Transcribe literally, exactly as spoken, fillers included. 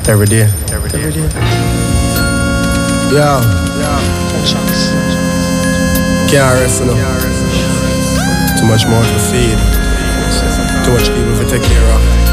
Every day. Every day. Every day. Yeah. Conscience. Can't rest enough. Too much more to feed. Too much people to take care of.